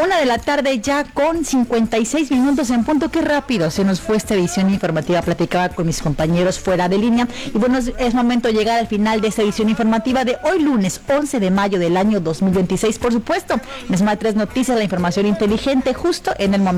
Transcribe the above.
1 de la tarde ya con 56 minutos en punto. Qué rápido se nos fue esta edición informativa. Platicaba con mis compañeros fuera de línea y bueno, es momento de llegar al final de esta edición informativa de hoy lunes 11 de mayo del año 2026. Por supuesto, en Smart 3 Noticias, la información inteligente justo en el momento.